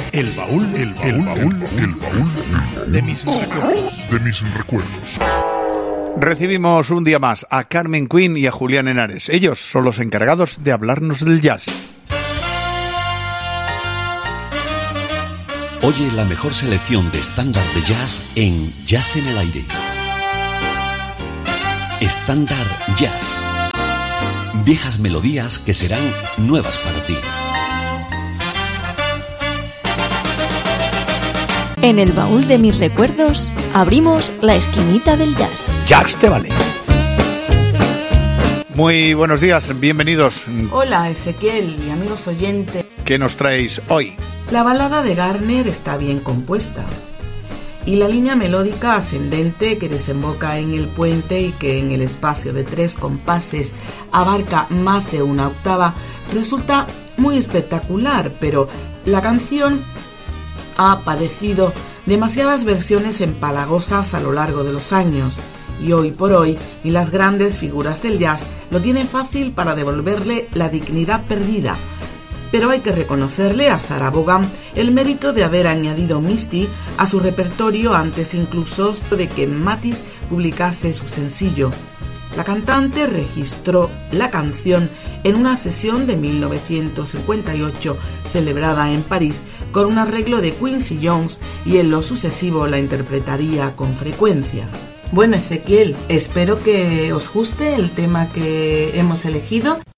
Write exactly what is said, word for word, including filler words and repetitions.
El baúl, el baúl, el baúl, el baúl de mis recuerdos. De mis recuerdos. Recibimos un día más a Carmen Quinn y a Julián Henares. Ellos son los encargados de hablarnos del jazz. Oye la mejor selección de estándar de jazz en Jazz en el Aire. Estándar Jazz. Viejas melodías que serán nuevas para ti. En el baúl de mis recuerdos abrimos la esquinita del jazz. Jazz te vale. Muy buenos días, bienvenidos. Hola Ezequiel y amigos oyentes. ¿Qué nos traéis hoy? La balada de Garner está bien compuesta y la línea melódica ascendente que desemboca en el puente y que en el espacio de tres compases abarca más de una octava resulta muy espectacular, pero la canción ha padecido demasiadas versiones empalagosas a lo largo de los años y hoy por hoy ni las grandes figuras del jazz lo tienen fácil para devolverle la dignidad perdida. Pero hay que reconocerle a Sarah Vaughan el mérito de haber añadido Misty a su repertorio antes incluso de que Matisse publicase su sencillo. La cantante registró la canción en una sesión de mil novecientos cincuenta y ocho celebrada en París con un arreglo de Quincy Jones y en lo sucesivo la interpretaría con frecuencia. Bueno, Ezequiel, espero que os guste el tema que hemos elegido.